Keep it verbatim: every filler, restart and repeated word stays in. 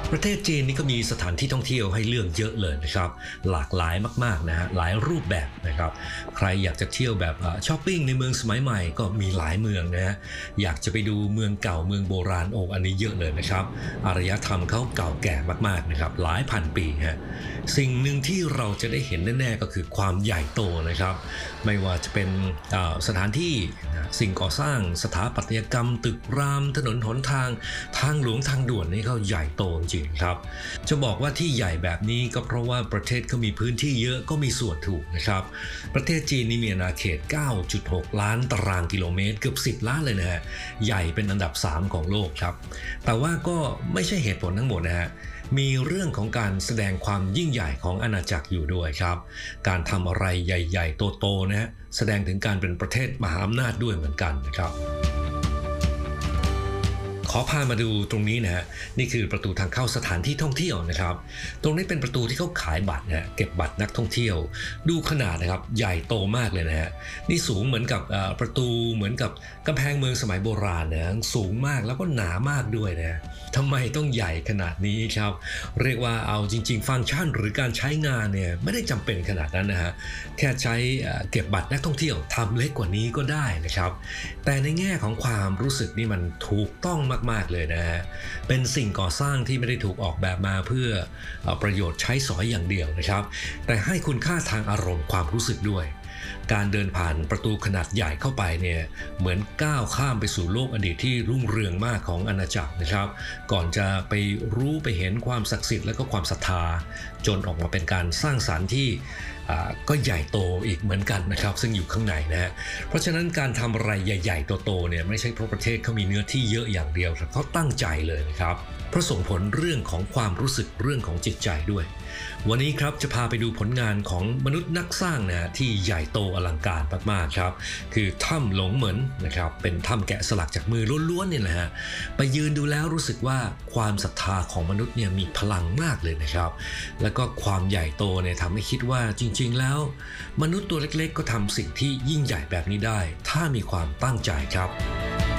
ประเทศจีนนี่ก็มีสถานที่ท่องเที่ยวให้เลือกเยอะเลยนะครับหลากหลายมากๆนะฮะหลายรูปแบบนะครับใครอยากจะเที่ยวแบบช้อปปิ้งในเมืองสมัยใหม่ก็มีหลายเมืองนะฮะอยากจะไปดูเมืองเก่าเมืองโบราณโอ้อันนี้เยอะเลยนะครับอารยธรรมเขาเก่าแก่มากๆนะครับหลายพันปีฮะสิ่งหนึ่งที่เราจะได้เห็นแน่ๆก็คือความใหญ่โตนะครับไม่ว่าจะเป็นสถานที่สิ่งก่อสร้างสถาปัตยกรรมตึกรามถนนหนทางทางหลวงทางด่วนนี่เขาใหญ่โตจริงครับจะบอกว่าที่ใหญ่แบบนี้ก็เพราะว่าประเทศเขามีพื้นที่เยอะก็มีส่วนถูกนะครับประเทศจีนนี่มีอาณาเขต เก้าจุดหก ล้านตารางกิโลเมตรเกือบสิบล้านเลยนะฮะใหญ่เป็นอันดับสามของโลกครับแต่ว่าก็ไม่ใช่เหตุผลทั้งหมดนะฮะมีเรื่องของการแสดงความยิ่งใหญ่ของอาณาจักรอยู่ด้วยครับการทำอะไรใหญ่ๆโตๆนะฮะแสดงถึงการเป็นประเทศมหาอำนาจด้วยเหมือนกันนะครับขอพามาดูตรงนี้นะฮะนี่คือประตูทางเข้าสถานที่ท่องเที่ยวนะครับตรงนี้เป็นประตูที่เขาขายบัตรนะฮะเก็บบัตรนักท่องเที่ยวดูขนาดนะครับใหญ่โตมากเลยนะฮะนี่สูงเหมือนกับประตูเหมือนกับกำแพงเมืองสมัยโบราณนะสูงมากแล้วก็หนามากด้วยนะทำไมต้องใหญ่ขนาดนี้ครับเรียกว่าเอาจริงๆฟังก์ชันหรือการใช้งานเนี่ยไม่ได้จำเป็นขนาดนั้นนะฮะแค่ใช้เก็บบัตรนักท่องเที่ยวทำเล็กกว่านี้ก็ได้นะครับแต่ในแง่ของความรู้สึกนี่มันถูกต้องมากๆเลยนะฮะเป็นสิ่งก่อสร้างที่ไม่ได้ถูกออกแบบมาเพื่อประโยชน์ใช้สอยอย่างเดียวนะครับแต่ให้คุณค่าทางอารมณ์ความรู้สึกด้วยการเดินผ่านประตูขนาดใหญ่เข้าไปเนี่ยเหมือนก้าวข้ามไปสู่โลกอดีตที่รุ่งเรืองมากของอาณาจักรนะครับก่อนจะไปรู้ไปเห็นความศักดิ์สิทธิ์และก็ความศรัทธาจนออกมาเป็นการสร้างสรรค์ที่ก็ใหญ่โตอีกเหมือนกันนะครับซึ่งอยู่ข้างในนะฮะเพราะฉะนั้นการทำอะไรใหญ่ๆโตๆเนี่ยไม่ใช่เพราะประเทศเขามีเนื้อที่เยอะอย่างเดียวแต่เขาตั้งใจเลยนะครับเพราะส่งผลเรื่องของความรู้สึกเรื่องของจิตใจด้วยวันนี้ครับจะพาไปดูผลงานของมนุษย์นักสร้างนะที่ใหญ่โตอลังการมากๆครับคือถ้ำหลงเหมินนะครับเป็นถ้ำแกะสลักจากมือล้วนๆเนี่ยแหละฮะไปยืนดูแล้วรู้สึกว่าความศรัทธาของมนุษย์เนี่ยมีพลังมากเลยนะครับแล้วก็ความใหญ่โตเนี่ยทำให้คิดว่าจริงๆแล้วมนุษย์ตัวเล็กๆก็ทำสิ่งที่ยิ่งใหญ่แบบนี้ได้ถ้ามีความตั้งใจครับ